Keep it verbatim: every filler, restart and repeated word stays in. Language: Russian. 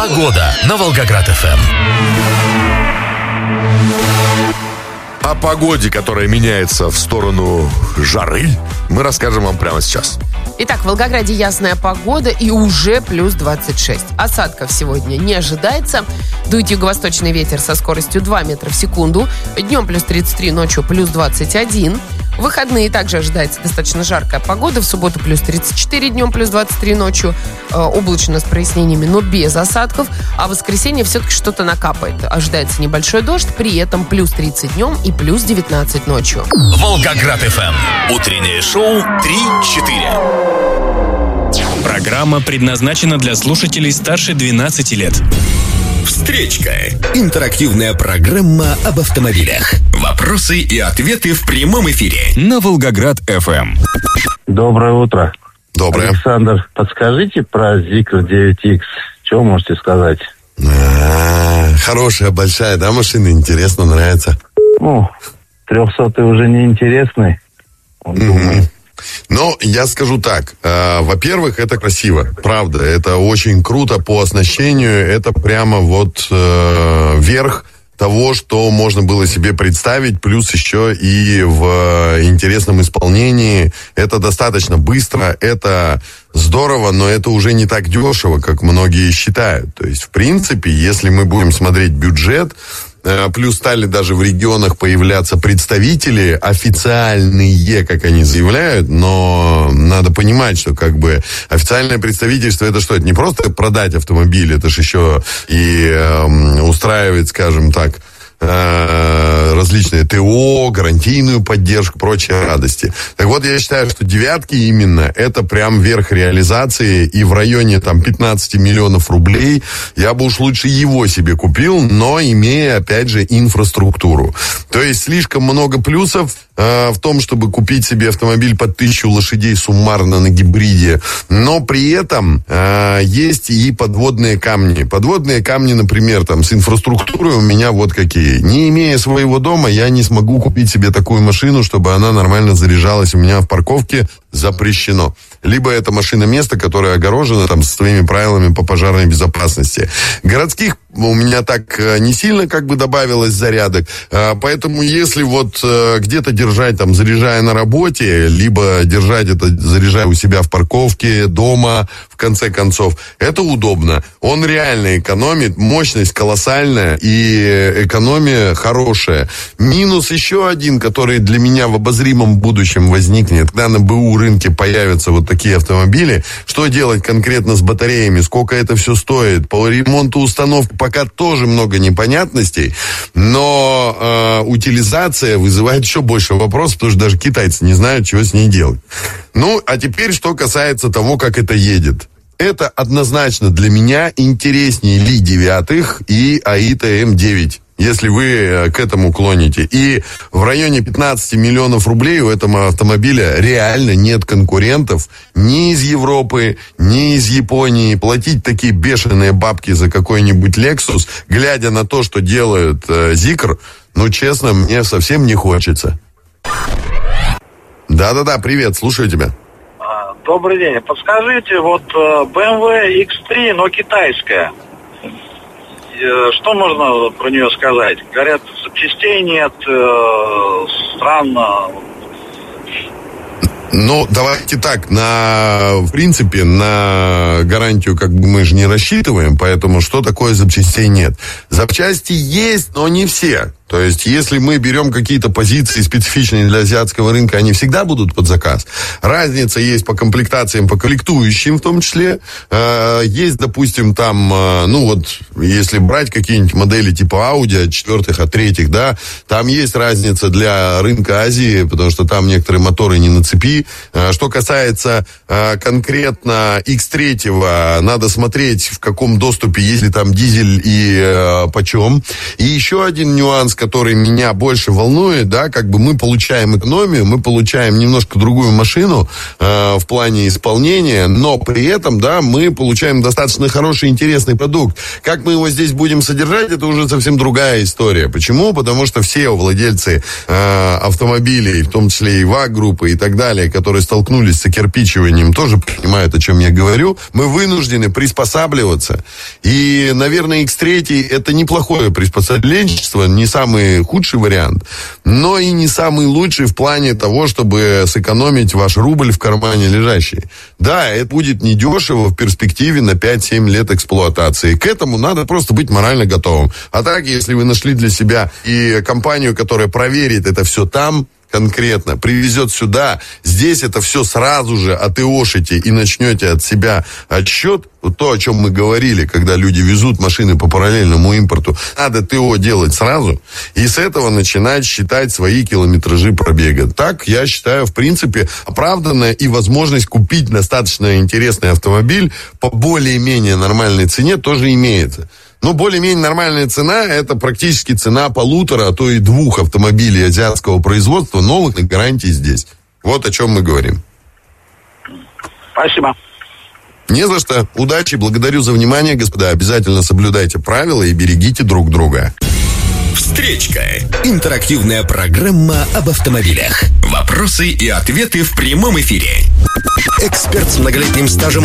Погода на Волгоград-ФМ. О погоде, которая меняется в сторону жары, мы расскажем вам прямо сейчас. Итак, в Волгограде ясная погода и уже плюс двадцать шесть. Осадков сегодня не ожидается. Дует юго-восточный ветер со скоростью два метра в секунду. Днем плюс тридцать три, ночью плюс двадцать один. В выходные также ожидается достаточно жаркая погода. В субботу плюс тридцать четыре, днем плюс двадцать три, ночью э, облачно с прояснениями, но без осадков. А в воскресенье все-таки что-то накапает. Ожидается небольшой дождь, при этом плюс тридцать днем и плюс девятнадцать ночью. Волгоград-ФМ. Утреннее шоу три-четыре. Программа предназначена для слушателей старше двенадцати лет. Встречка. Интерактивная программа об автомобилях. Вопросы и ответы в прямом эфире. На Волгоград-ФМ. Доброе утро. Доброе. Александр, подскажите про Zikr девять икс. Что можете сказать? А, хорошая, большая, да, машина? Интересно, нравится. Ну, трехсотый уже не интересный. Угу. Ну, я скажу так. Э, во-первых, это красиво. Правда, это очень круто по оснащению. Это прямо вот э, верх того, что можно было себе представить. Плюс еще и в интересном исполнении. Это достаточно быстро. Это здорово, но это уже не так дешево, как многие считают. То есть, в принципе, если мы будем смотреть бюджет, плюс стали даже в регионах появляться представители официальные, как они заявляют, но надо понимать, что как бы официальное представительство это что? Это не просто продать автомобиль, это же еще и э, устраивать, скажем так, э, различные ТО, гарантийную поддержку, прочие радости. Так вот, я считаю, что девятки именно это прям верх реализации, и в районе там пятнадцать миллионов рублей я бы уж лучше его себе купил, но имея, опять же, инфраструктуру. То есть слишком много плюсов э, в том, чтобы купить себе автомобиль под тысячу лошадей суммарно на гибриде, но при этом э, есть и подводные камни. Подводные камни, например, там с инфраструктурой у меня вот какие. Не имея своего дома, я не смогу купить себе такую машину, чтобы она нормально заряжалась у меня в парковке. Запрещено. Либо это машина-место, которое огорожено там со своими правилами по пожарной безопасности. Городских у меня так не сильно как бы добавилось зарядок. Поэтому если вот где-то держать там, заряжая на работе, либо держать это, заряжая у себя в парковке, дома, в конце концов, это удобно. Он реально экономит, мощность колоссальная и экономия хорошая. Минус еще один, который для меня в обозримом будущем возникнет, когда на БУ рынке появятся вот такие автомобили, что делать конкретно с батареями, сколько это все стоит, по ремонту установки пока тоже много непонятностей, но э, утилизация вызывает еще больше вопросов, потому что даже китайцы не знают, чего с ней делать. Ну, а теперь, что касается того, как это едет. Это однозначно для меня интереснее Ли девять и Аита эм девять. Если вы к этому клоните. И в районе пятнадцать миллионов рублей у этого автомобиля реально нет конкурентов ни из Европы, ни из Японии. Платить такие бешеные бабки за какой-нибудь Lexus, глядя на то, что делает э, Zikr, ну, честно, мне совсем не хочется. Да-да-да, привет, слушаю тебя. Добрый день. Подскажите, вот бэ эм вэ икс три, но китайская. Что можно про нее сказать? Говорят, запчастей нет, э, странно. Ну, давайте так, на, в принципе, на гарантию как бы мы же не рассчитываем, поэтому что такое запчастей нет? Запчасти есть, но не все. То есть, если мы берем какие-то позиции специфичные для азиатского рынка, они всегда будут под заказ. Разница есть по комплектациям, по комплектующим в том числе. Есть, допустим, там, ну вот, если брать какие-нибудь модели типа Audi от четвертых, от третьих, да, там есть разница для рынка Азии, потому что там некоторые моторы не на цепи. Что касается конкретно икс три, надо смотреть, в каком доступе, есть ли там дизель и почем. И еще один нюанс, который меня больше волнует, да, как бы мы получаем экономию, мы получаем немножко другую машину э, в плане исполнения, но при этом, да, мы получаем достаточно хороший, интересный продукт. Как мы его здесь будем содержать, это уже совсем другая история. Почему? Потому что все владельцы э, автомобилей, в том числе и ВАГ-группы и так далее, которые столкнулись с окирпичиванием, тоже понимают, о чем я говорю. Мы вынуждены приспосабливаться. И, наверное, икс три это неплохое приспособленчество, не самый худший вариант, но и не самый лучший в плане того, чтобы сэкономить ваш рубль в кармане лежащий. Да, это будет недешево в перспективе на пять-семь лет эксплуатации. К этому надо просто быть морально готовым. А так, если вы нашли для себя и компанию, которая проверит это все там, конкретно, привезет сюда, здесь это все сразу же отыошите и начнете от себя отсчет, вот то, о чем мы говорили, когда люди везут машины по параллельному импорту, надо ТО делать сразу и с этого начинать считать свои километражи пробега. Так, я считаю, в принципе, оправданная и возможность купить достаточно интересный автомобиль по более-менее нормальной цене тоже имеется. Но более-менее нормальная цена – это практически цена полутора, а то и двух автомобилей азиатского производства, новых на гарантии здесь. Вот о чем мы говорим. Спасибо. Не за что. Удачи, благодарю за внимание, господа. Обязательно соблюдайте правила и берегите друг друга. Встречка. Интерактивная программа об автомобилях. Вопросы и ответы в прямом эфире. Эксперт с многолетним стажем